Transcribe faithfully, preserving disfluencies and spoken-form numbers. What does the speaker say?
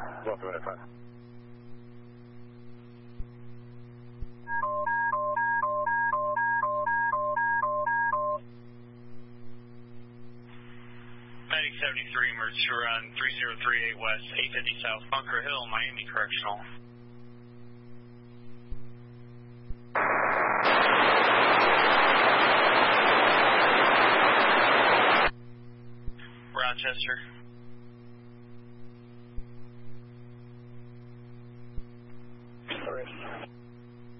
Delta ninety-five. Medic seventy-three, emergency run three zero three eight West, eight fifty South, Bunker Hill, Miami Correctional. Rochester.